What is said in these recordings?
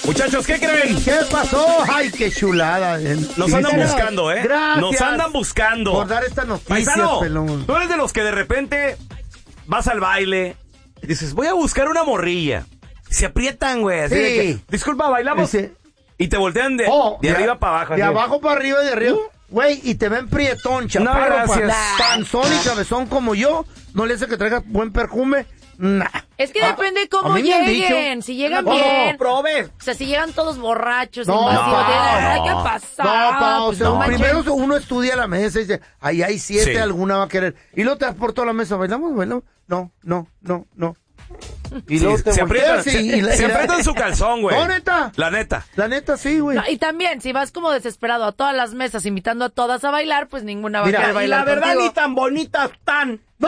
Muchachos, ¿qué creen? ¿Qué pasó? ¡Ay, qué chulada! Nos andan buscando, ¿eh? Gracias. Nos andan buscando. Por dar esta noticia, Paisano, pelón. tú eres de los que de repente vas al baile y dices, voy a buscar una morrilla. Se aprietan, güey. Así Sí. de que, disculpa, ¿bailamos? Ese- Y te voltean de arriba para abajo. De así. abajo para arriba, de arriba. Güey, y te ven prietón, chaparro, gracias. panzón y cabezón como yo. No le hace que traiga buen perfume. Nah. Es que depende a cómo mí me han lleguen. dicho. Si llegan No, bien. Probé. O sea, si llegan todos borrachos, No, invasivos, no. ¿qué pasa? No, pa, o Pues sea, no manchen. primero uno estudia la mesa y dice, ahí hay 7, Sí. alguna va a querer. Y luego te das por toda la mesa, ¿bailamos? No. Y Sí, luego te se aprietan, volteas y se aprietan su calzón, güey. No, neta. La neta. La neta, sí, güey. No, y también, si vas como desesperado a todas las mesas invitando a todas a bailar, pues ninguna va Mira, a querer y bailar la verdad, contigo. ni tan bonitas tan. No.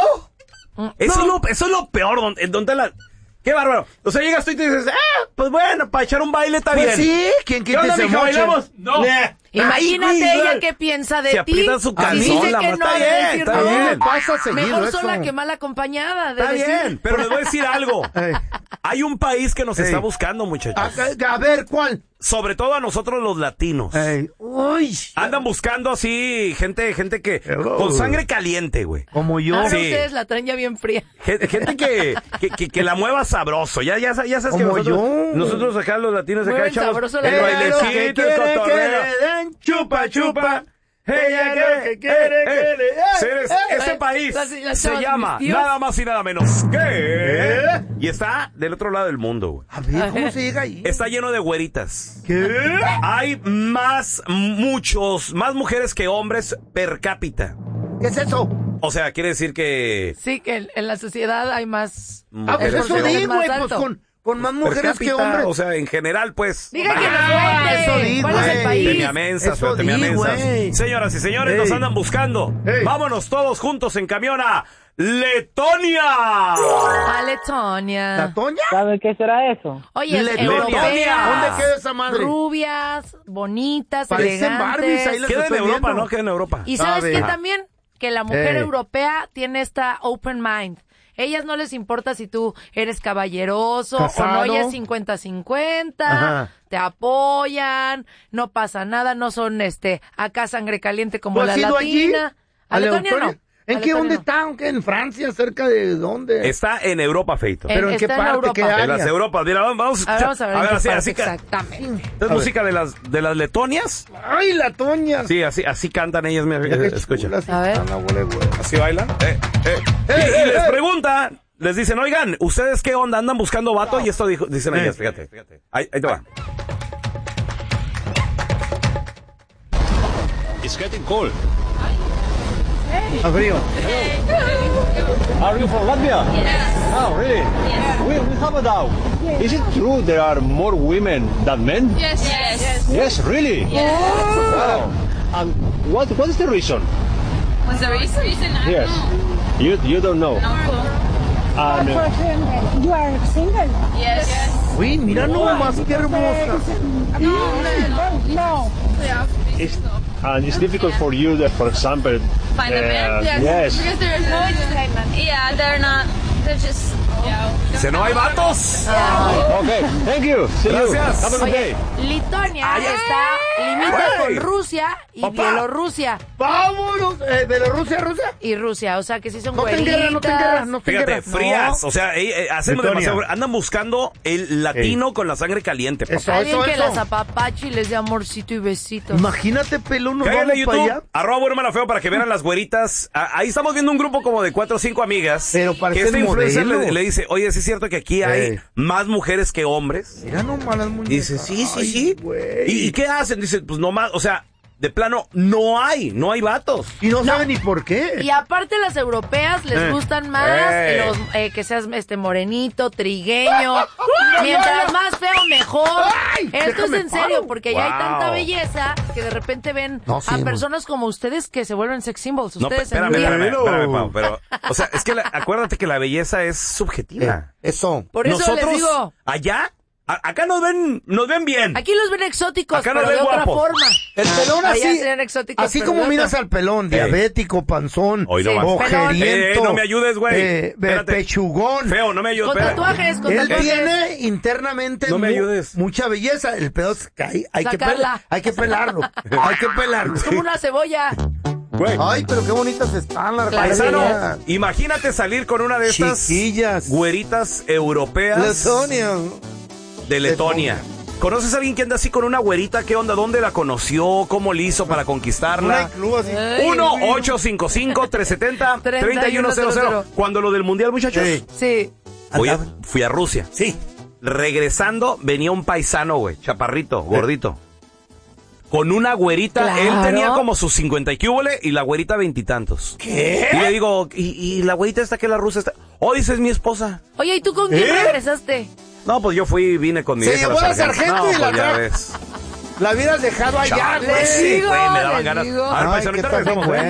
Eso es lo peor, donde la... ¡Qué bárbaro! O sea, llegas tú y te dices, pues bueno, para echar un baile está Pues bien. sí, ¿quién ¿Qué onda, se mija, moche? bailamos? No. Imagínate Ay, ella güey. qué piensa de Se ti. aprieta su Si calzón, dice la que más- no, está de bien, decir está no. bien. Pasa seguido Mejor eso. sola que mal acompañada. De Está decir, bien, pero les voy a decir algo. Ey. Hay un país que nos Ey. está buscando, muchachos. A ver, ¿cuál? Sobre todo a nosotros los latinos. Uy. Andan buscando así gente que con sangre caliente, güey. Como yo. Ahora Sí. ustedes la traen ya bien fría. Gente que la mueva sabroso. Ya sabes que Como nosotros acá los latinos acá Mueven echamos sabroso la el vida. bailecito, el cotorreo. Chupa, chupa. Ella cree que quiere que le... Este país las se chavas, llama mis tíos. nada más y nada menos que... Y está del otro lado del mundo, güey. A ver, ¿cómo se llega ahí? Está lleno de güeritas. ¿Qué? Hay más mujeres que hombres per cápita. ¿Qué es eso? O sea, quiere decir que... Sí, que en la sociedad hay más... Ah, pues el eso porcentaje di, más güey, pues alto. con más per mujeres que cápita, hombres. o sea, en general, pues... Diga que Ah, nos eso cuente. di, ¿Cuál es el güey. país? Temiamensas, Eso pero temiamensas. di, güey. Señoras y señores, nos Ey. andan buscando. Ey. Vámonos todos juntos en camión a Letonia. A Letonia. ¿La Toña? ¿Sabe qué será eso? Oye, es Letonia. europea. ¿Dónde queda esa madre? Rubias, bonitas, Parecen Barbies, ahí elegantes. las Queda en estoy Europa, viendo. ¿no? Queda en Europa. Y ¿sabes ver. qué también? Que la mujer Ey. europea tiene esta open mind. Ellas no les importa si tú eres caballeroso Casado. o no, ella es 50-50, Ajá. te apoyan, no pasa nada, no son acá sangre caliente como ¿Tú la has ido allí? latina. A Letonia no. ¿En A qué Letonia dónde no. está? ¿En qué? ¿En Francia? ¿Cerca de dónde? Está en Europa, Feito. ¿Pero en qué está parte? Europa. ¿Qué En área? las Europas. Mira, vamos A ver, vamos a ver, en qué así, parte así exactamente. ¿Esta es música de las letonias? ¡Ay, la Toña! Sí, así cantan ellas. Mira, Mira qué escucha. chulas A ver. están, la bola de güey. Así bailan. Y les preguntan, les dicen, oigan, ¿ustedes qué onda? ¿Andan buscando vato? Y esto dicen ellas, fíjate. Ahí te va. It's getting cold. A frío. Are you from Latvia? Yes. Oh, really? Yes. We have a doubt. Is it true there are more women than men? Yes. Yes. Yes, really? Yes. Wow. And what is the reason? What's the reason? Yes. You don't know. And, You are single? Yes. Uy, mira nomás, qué hermosa. No. and it's difficult for you, that, for example. Find a man? Yes. Because there's no. Yeah, they're not. They're just. ¿Se no hay vatos? Okay, thank you. See Gracias. you. Have a good Oye, day. Litonia limita Güey. con Rusia y Papá. Bielorrusia. ¡Vámonos! ¿Bielorrusia, Rusia? Y Rusia, o sea que sí son No te güeritas. enguerras, no te enguerras, no te Fíjate, enguerras. frías. O sea, hacen Letonia. demasiado. Andan buscando el latino con la sangre caliente, papá. Eso, Alguien eso, que eso. las apapache y les dé amorcito y besitos. Imagínate, pelón, nos Cáiganle a vamos para allá. YouTube, @buenhermanafeo para que vean a las güeritas. Ahí estamos viendo un grupo como de 4 o 5 amigas. Pero que parecen esta influencer modelos. le dice, oye, ¿sí es cierto que aquí hay Ey. más mujeres que hombres? Mira nomás las muñecas. Y dice, sí. Ay, güey. ¿Y qué hacen? Dice, pues nomás, o sea, de plano, no hay vatos. Y no saben ni por qué. Y aparte las europeas les gustan más los, que seas morenito, trigueño. Mientras más feo, mejor. Ay, Esto es déjame en serio, paro. porque ya hay Wow. tanta belleza que de repente ven No, sí, a no. personas como ustedes que se vuelven sex symbols. No, Ustedes en espérame, día. Pau, pero, o sea, es que acuérdate que la belleza es subjetiva. Eso. Por eso Nosotros, les digo. allá, Acá nos ven bien. Aquí los ven exóticos, Acá pero nos ven de otra guapos. forma. El pelón Allá así, serían exóticos, así pero como de miras otra. al pelón, diabético, panzón, Hoy no más. ojeriento. No me ayudes, güey. Espérate. Pechugón. Feo, no me ayudes. Con espérate. tatuajes, con Él tatuajes. tiene internamente No me ayudes. mucha belleza. El pedo es que hay que Sacarla. hay que pelarlo. Hay que pelarlo. Es como una cebolla. Güey. Ay, pero qué bonitas están las Claro. Paisano, paisano. imagínate salir con una de estas Chiquillas. güeritas europeas Letonia. de Letonia. ¿Conoces a alguien que anda así con una güerita? ¿Qué onda? ¿Dónde la conoció? ¿Cómo le hizo para conquistarla? Una club así. 1-855-370-3100. Cuando lo del mundial, muchachos. Sí. Sí. Fui a Rusia. Sí. Regresando, venía un paisano, güey, chaparrito, gordito. Con una güerita, Claro. él tenía como sus 50 y cúbole y la güerita 20 y tantos. ¿Qué? Y le digo, ¿y la güerita esta que la rusa está? Oh, dice, es mi esposa. Oye, ¿y tú con quién regresaste? No, pues yo vine con mi Se vieja, llevó al sargento No, y la pues ya tra- ves. La hubieras dejado allá, Chale, güey. sí, güey, me daban les ganas. digo. A ver, Ay, paisano, qué ahorita regresamos, tan güey.